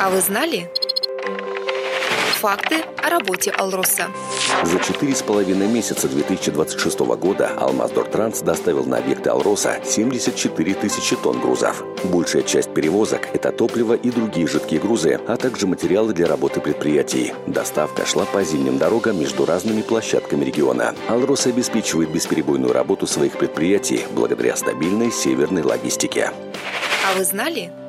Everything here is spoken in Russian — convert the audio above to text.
А вы знали? Факты о работе «Алроса». За 4,5 месяца 2026 года Алмаздортранс доставил на объекты «Алроса» 74 тысячи тонн грузов. Большая часть перевозок – это топливо и другие жидкие грузы, а также материалы для работы предприятий. Доставка шла по зимним дорогам между разными площадками региона. «Алрос» обеспечивает бесперебойную работу своих предприятий благодаря стабильной северной логистике. А вы знали?